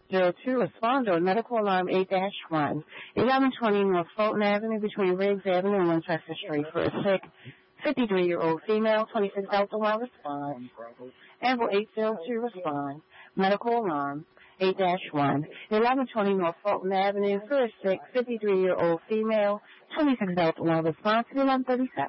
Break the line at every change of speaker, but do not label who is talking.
802 respond or medical alarm 8-1. 1120 North Fulton Avenue between Riggs Avenue and Winchester Street for a sick 53-year-old female, 26 Delta 1 respond. Amble 802 respond. Medical alarm 8-1. 1120 North Fulton Avenue for a sick 53-year-old female, 26 Delta 1 response to 1137.